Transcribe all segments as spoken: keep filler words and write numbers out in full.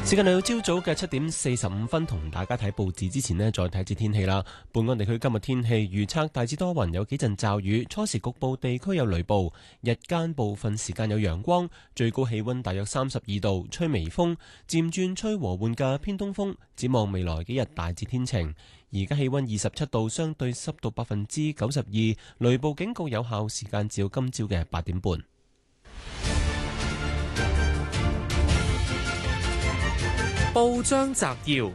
時間嚟到朝早嘅七點四十五分，同大家睇報紙之前呢，再睇一節天氣啦。本港地區今日天氣預測大致多雲，有幾陣驟雨，初時局部地區有雷暴，日間部分時間有陽光，最高氣溫大約三十二度，吹微風，漸轉吹和緩嘅偏東風。展望未來幾日大致天晴。而家氣溫二十七度，相對濕度百分之九十二，雷暴警告有效時間至到今朝嘅八點半。 報章摘要：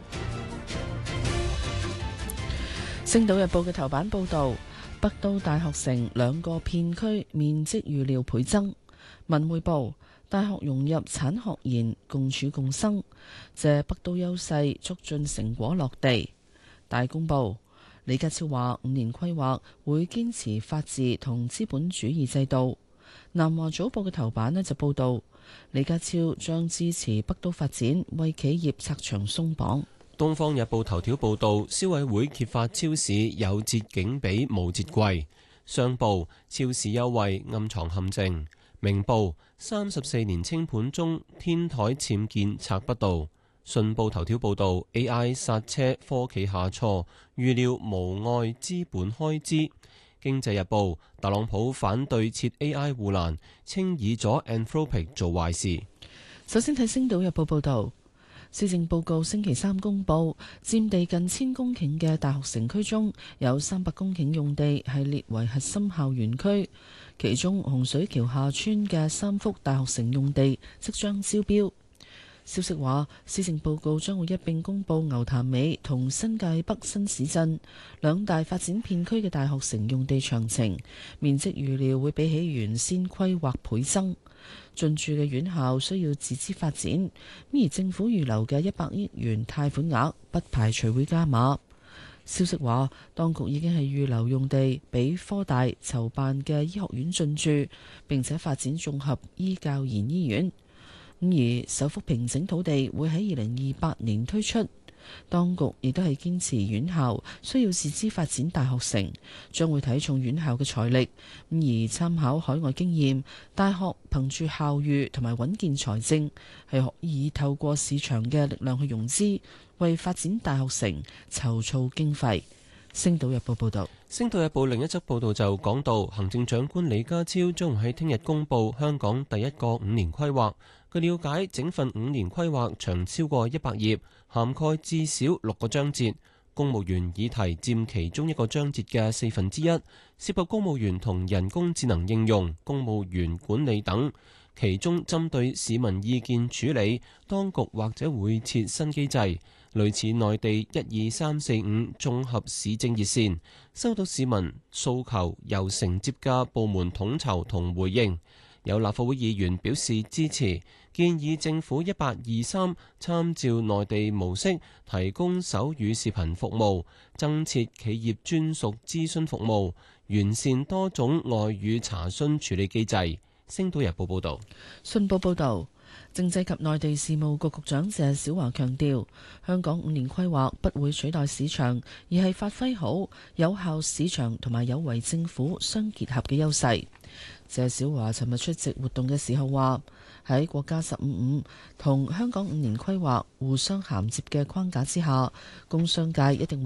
星島日報嘅頭版報道，北都大學城兩個片區面積預料倍增。文匯報：大學融入產學研，共處共生，借北都優勢促進成果落地。大公報：李家超話五年規劃會堅持法治同資本主義制度。南華早報嘅頭版呢就報道，李家超將支持北都發展，為企業拆牆鬆綁。 東方日報頭條報道，消委會揭發超市有折竟比冇折貴。商報：超市優惠暗藏陷阱。明報：三十四年清盤中天台僭建拆不到。信報頭條報道 A I 剎車科企下挫，預料無礙資本開支。經濟日報：特朗普反對設 A I 護欄，稱以咗 Anthropic 做壞事。 首先睇星島日報報道，施政報告星期三公布，佔地近千公頃嘅大學城區中有三百公頃用地係列為核心校園區，其中洪水橋下村嘅三幅大學城用地即將招標。消息話，施政報告將會一併公布牛潭尾同新界北新市鎮兩大發展片區嘅大學城用地詳情，面積預料會比起原先規劃倍增。進駐嘅院校需要自資發展，而政府預留嘅一百億元貸款額不排除會加碼。消息話，當局已經係預留用地俾科大籌辦嘅醫學院進駐，並且發展綜合醫教研醫院。而首幅平整土地會喺二零二八年推出，當局亦都係堅持院校需要自資發展大學城，將會睇重院校嘅財力。而參考海外經驗，大學憑住校譽同埋穩健財政，係可以透過市場嘅力量去融資，為發展大學城籌措經費。星島日報報道。 星島日報另一則報道就講到，行政長官李家超將會喺聽日公布香港第一個五年規劃。據了解，整份五年規劃長超過一百頁，涵蓋至少六個章節，公務員議題佔其中一個章節嘅四分之一，涉及公務員同人工智能應用、公務員管理等。其中針對市民意見處理，當局或者會設新機制，類似內地一二三四五綜合市政熱線，收到市民訴求由承接嘅部門統籌同回應。有立法會議員表示支持，建議政府一八二三參照內地模式，提供手語視頻服務，增設企業專屬諮詢服務，完善多種外語查詢處理機制。星島日報報道。 信報報道，政制及內地事務局局長謝小華強調，香港五年規劃不會取代市場，而係發揮好有效市場同埋有為政府相結合嘅優勢。謝小華尋日出席活動嘅時候話，喺國家十五五同香港五年規劃互相銜接嘅框架之下，工商界一定